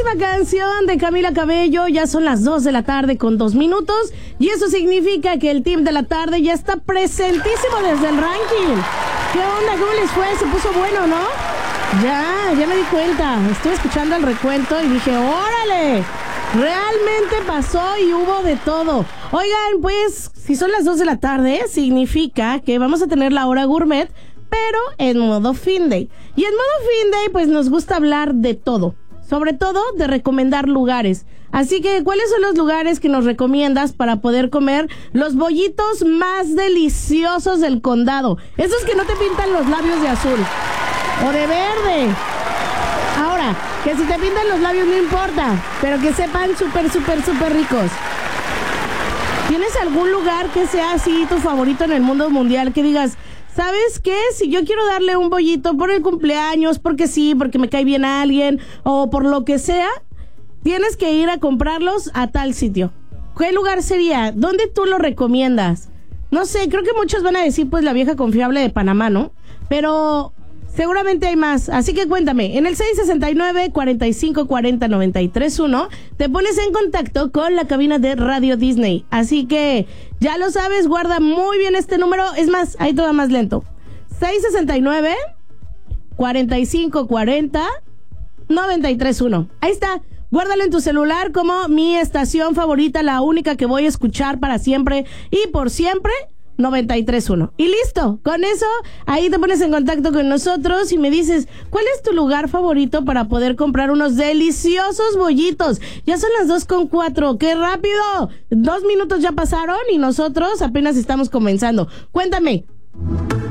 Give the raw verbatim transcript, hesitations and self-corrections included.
próxima canción de Camila Cabello. Ya son las dos de la tarde con dos minutos. Y eso significa que el team de la tarde ya está presentísimo desde el ranking. ¿Qué onda? ¿Cómo les fue? Se puso bueno, ¿no? Ya, ya me di cuenta. Estuve escuchando el recuento y dije, ¡órale! Realmente pasó y hubo de todo. Oigan, pues, si son las dos de la tarde, significa que vamos a tener la hora gourmet, pero en modo fin day. Y en modo fin day, pues nos gusta hablar de todo. Sobre todo de recomendar lugares. Así que, ¿cuáles son los lugares que nos recomiendas para poder comer los bollitos más deliciosos del condado? Esos que no te pintan los labios de azul o de verde. Ahora, que si te pintan los labios no importa, pero que sepan súper, súper, súper ricos. ¿Tienes algún lugar que sea así tu favorito en el mundo mundial? Que digas, ¿sabes qué? Si yo quiero darle un bollito por el cumpleaños, porque sí, porque me cae bien a alguien, o por lo que sea, tienes que ir a comprarlos a tal sitio. ¿Qué lugar sería? ¿Dónde tú lo recomiendas? No sé, creo que muchos van a decir, pues, la vieja confiable de Panamá, ¿no? Pero seguramente hay más. Así que cuéntame, en el seis sesenta y nueve, cuarenta y cinco cuarenta, noventa y tres uno, te pones en contacto con la cabina de Radio Disney. Así que ya lo sabes, guarda muy bien este número. Es más, ahí todo más lento. seis sesenta y nueve, cuarenta y cinco cuarenta, noventa y tres uno. Ahí está. Guárdalo en tu celular como mi estación favorita, la única que voy a escuchar para siempre y por siempre. noventa y tres uno. Y listo, con eso ahí te pones en contacto con nosotros y me dices, ¿cuál es tu lugar favorito para poder comprar unos deliciosos bollitos? Ya son las dos con cuatro, ¡qué rápido! Dos minutos ya pasaron y nosotros apenas estamos comenzando. Cuéntame,